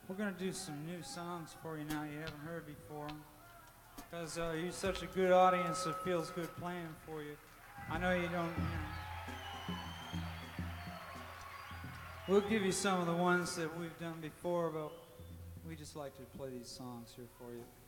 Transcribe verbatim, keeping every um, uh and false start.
We're going to do some new songs for you now you haven't heard before. Because uh, you're such a good audience, it feels good playing for you. I know you don't, you know. We'll give you some of the ones that we've done before, but we just like to play these songs here for you.